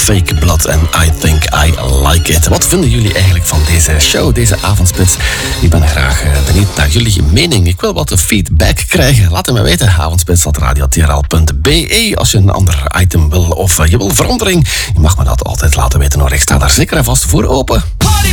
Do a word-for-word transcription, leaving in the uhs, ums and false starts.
Fake Blood en I Think I Like It. Wat vinden jullie eigenlijk van deze show, deze avondspits? Ik ben graag benieuwd naar jullie mening. Ik wil wat feedback krijgen. Laat het me weten. avondspits at radio t r l punt b e. Als je een ander item wil of je wil verandering, je mag me dat altijd laten weten hoor. Ik sta daar zeker en vast voor open.